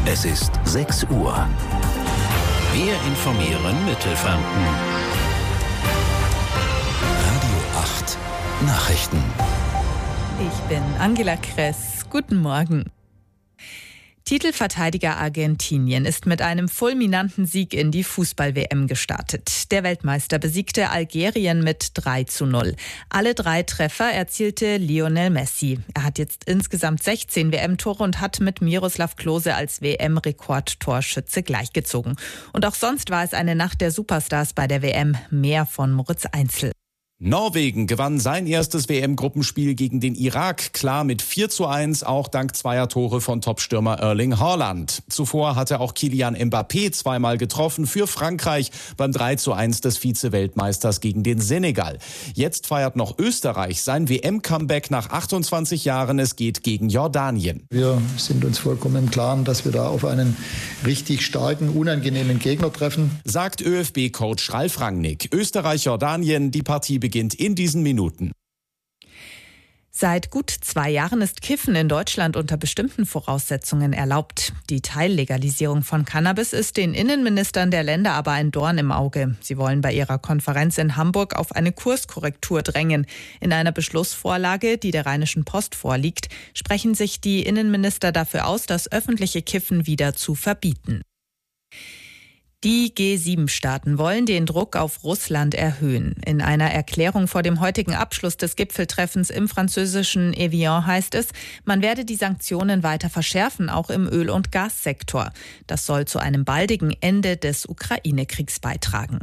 Es ist 6 Uhr. Wir informieren Mittelfranken. Radio 8 Nachrichten. Ich bin Angela Kress. Guten Morgen. Titelverteidiger Argentinien ist mit einem fulminanten Sieg in die Fußball-WM gestartet. Der Weltmeister besiegte Algerien mit 3:0. Alle 3 Treffer erzielte Lionel Messi. Er hat jetzt insgesamt 16 WM-Tore und hat mit Miroslav Klose als WM-Rekordtorschütze gleichgezogen. Und auch sonst war es eine Nacht der Superstars bei der WM. Mehr von Moritz Einzel. Norwegen gewann sein erstes WM-Gruppenspiel gegen den Irak klar mit 4:1, auch dank zweier Tore von Topstürmer Erling Haaland. Zuvor hatte auch Kylian Mbappé zweimal getroffen für Frankreich beim 3:1 des Vize-Weltmeisters gegen den Senegal. Jetzt feiert noch Österreich sein WM-Comeback nach 28 Jahren. Es geht gegen Jordanien. Wir sind uns vollkommen im Klaren, dass wir da auf einen richtig starken, unangenehmen Gegner treffen, sagt ÖFB-Coach Ralf Rangnick. Österreich-Jordanien, die Partie beginnt in diesen Minuten. Seit gut 2 Jahren ist Kiffen in Deutschland unter bestimmten Voraussetzungen erlaubt. Die Teillegalisierung von Cannabis ist den Innenministern der Länder aber ein Dorn im Auge. Sie wollen bei ihrer Konferenz in Hamburg auf eine Kurskorrektur drängen. In einer Beschlussvorlage, die der Rheinischen Post vorliegt, sprechen sich die Innenminister dafür aus, das öffentliche Kiffen wieder zu verbieten. Die G7-Staaten wollen den Druck auf Russland erhöhen. In einer Erklärung vor dem heutigen Abschluss des Gipfeltreffens im französischen Evian heißt es, man werde die Sanktionen weiter verschärfen, auch im Öl- und Gassektor. Das soll zu einem baldigen Ende des Ukraine-Kriegs beitragen.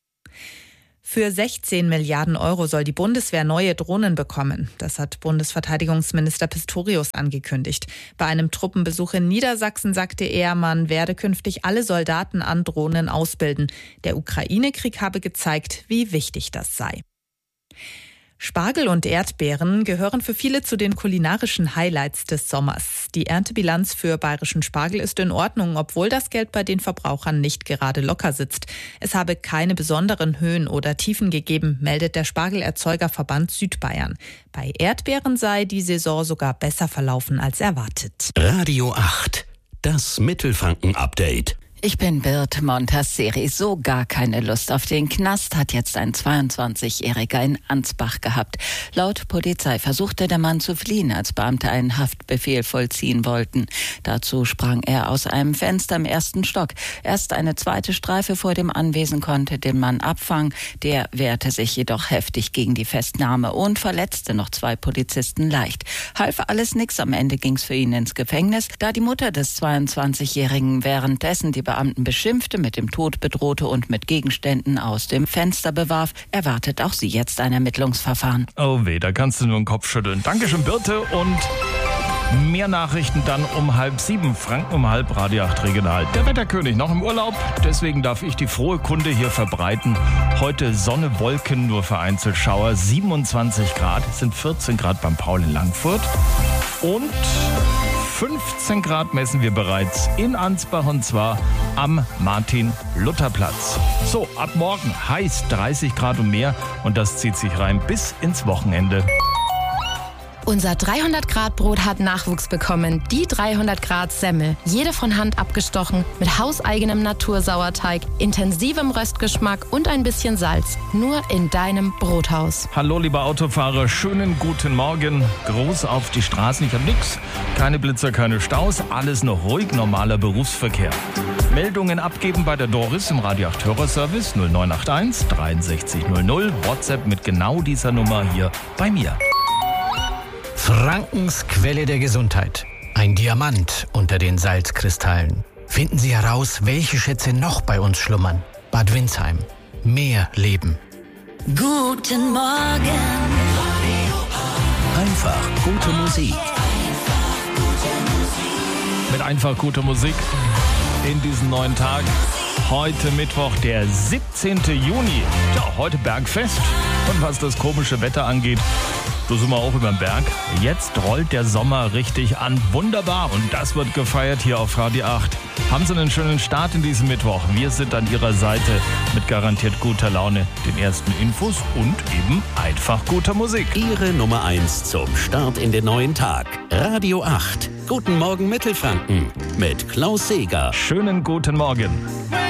Für 16 Milliarden Euro soll die Bundeswehr neue Drohnen bekommen. Das hat Bundesverteidigungsminister Pistorius angekündigt. Bei einem Truppenbesuch in Niedersachsen sagte er, man werde künftig alle Soldaten an Drohnen ausbilden. Der Ukraine-Krieg habe gezeigt, wie wichtig das sei. Spargel und Erdbeeren gehören für viele zu den kulinarischen Highlights des Sommers. Die Erntebilanz für bayerischen Spargel ist in Ordnung, obwohl das Geld bei den Verbrauchern nicht gerade locker sitzt. Es habe keine besonderen Höhen oder Tiefen gegeben, meldet der Spargelerzeugerverband Südbayern. Bei Erdbeeren sei die Saison sogar besser verlaufen als erwartet. Radio 8, das Mittelfranken-Update. Ich bin Bird Montasseri. So gar keine Lust auf den Knast hat jetzt ein 22-Jähriger in Ansbach gehabt. Laut Polizei versuchte der Mann zu fliehen, als Beamte einen Haftbefehl vollziehen wollten. Dazu sprang er aus einem Fenster im 1. Stock. Erst eine zweite Streife vor dem Anwesen konnte den Mann abfangen. Der wehrte sich jedoch heftig gegen die Festnahme und verletzte noch 2 Polizisten leicht. Half alles nix. Am Ende ging's für ihn ins Gefängnis, da die Mutter des 22-Jährigen währenddessen die Beamten beschimpfte, mit dem Tod bedrohte und mit Gegenständen aus dem Fenster bewarf, erwartet auch sie jetzt ein Ermittlungsverfahren. Oh weh, da kannst du nur den Kopf schütteln. Dankeschön, Birte, und mehr Nachrichten dann um 6:30, Franken um 6:30, Radio 8 Regional. Der Wetterkönig noch im Urlaub, deswegen darf ich die frohe Kunde hier verbreiten. Heute Sonne, Wolken, nur vereinzelt Schauer, 27 Grad, es sind 14 Grad beim Paul in Langfurt und 15 Grad messen wir bereits in Ansbach, und zwar am Martin-Luther-Platz. So, ab morgen heiß 30 Grad und mehr, und das zieht sich rein bis ins Wochenende. Unser 300-Grad-Brot hat Nachwuchs bekommen. Die 300-Grad-Semmel. Jede von Hand abgestochen, mit hauseigenem Natursauerteig, intensivem Röstgeschmack und ein bisschen Salz. Nur in deinem Brothaus. Hallo, lieber Autofahrer, schönen guten Morgen. Groß auf die Straßen, ich habe nichts. Keine Blitzer, keine Staus, alles noch ruhig, normaler Berufsverkehr. Meldungen abgeben bei der Doris im Radio 8 Hörerservice 0981 63 00. WhatsApp mit genau dieser Nummer hier bei mir. Frankens Quelle der Gesundheit. Ein Diamant unter den Salzkristallen. Finden Sie heraus, welche Schätze noch bei uns schlummern. Bad Windsheim. Mehr Leben. Guten Morgen. Einfach gute Musik. Mit einfach guter Musik in diesen neuen Tag. Heute Mittwoch, der 17. Juni. Ja, heute Bergfest. Und was das komische Wetter angeht, Da sind wir auch über den Berg. Jetzt rollt der Sommer richtig an. Wunderbar. Und das wird gefeiert hier auf Radio 8. Haben Sie einen schönen Start in diesem Mittwoch. Wir sind an Ihrer Seite mit garantiert guter Laune, den ersten Infos und eben einfach guter Musik. Ihre Nummer 1 zum Start in den neuen Tag. Radio 8. Guten Morgen Mittelfranken mit Klaus Seeger. Schönen guten Morgen.